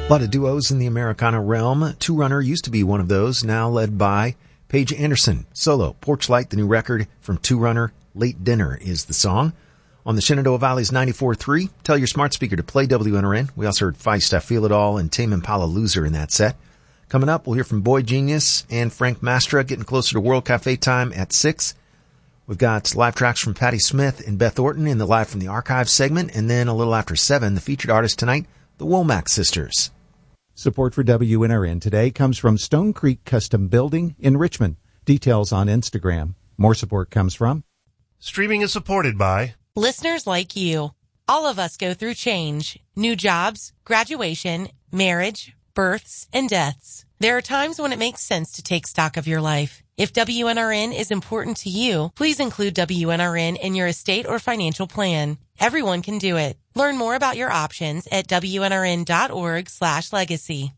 A lot of duos in the Americana realm. Two Runner used to be one of those, now led by Paige Anderson. Solo, Porch Light, the new record from Two Runner. Late Dinner is the song. On the Shenandoah Valley's 94.3, tell your smart speaker to play WNRN. We also heard Feist, I Feel It All, and Tame Impala Loser in that set. Coming up, we'll hear from Boy Genius and Frank Mastra, getting closer to World Cafe time at 6. We've got live tracks from Patti Smith and Beth Orton in the Live from the Archives segment, and then a little after 7, the featured artist tonight, the Womack Sisters. Support for WNRN today comes from Stone Creek Custom Building in Richmond. Details on Instagram. More support comes from... Streaming is supported by... listeners like you. All of us go through change, new jobs, graduation, marriage, births, and deaths. There are times when it makes sense to take stock of your life. If WNRN is important to you, please include WNRN in your estate or financial plan. Everyone can do it. Learn more about your options at WNRN.org/legacy.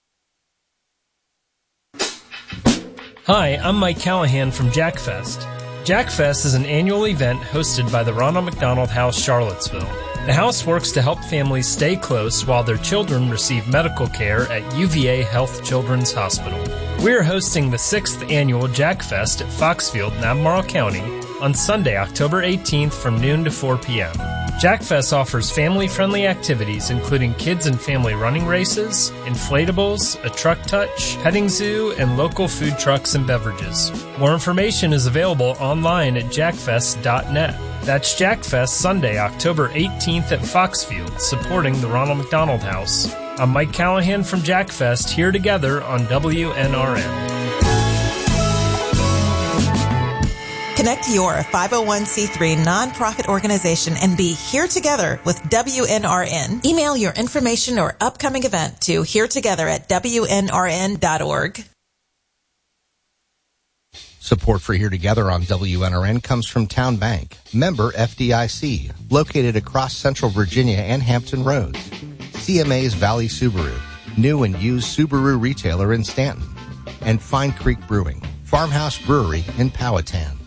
Hi, I'm Mike Callahan from Jackfest. Jackfest is an annual event hosted by the Ronald McDonald House, Charlottesville. The house works to help families stay close while their children receive medical care at UVA Health Children's Hospital. We're hosting the 6th annual Jackfest at Foxfield in Albemarle County on Sunday, October 18th from noon to 4 p.m. Jackfest offers family-friendly activities including kids and family running races, inflatables, a truck touch, petting zoo, and local food trucks and beverages. More information is available online at jackfest.net. That's Jackfest Sunday, October 18th at Foxfield, supporting the Ronald McDonald House. I'm Mike Callahan from Jackfest, here together on WNRN. Connect your 501c3 nonprofit organization and be here together with WNRN. Email your information or upcoming event to heretogether@WNRN.org. Support for Here Together on WNRN comes from Town Bank, member FDIC, located across Central Virginia and Hampton Roads. CMA's Valley Subaru, new and used Subaru retailer in Stanton. And Fine Creek Brewing, Farmhouse Brewery in Powhatan.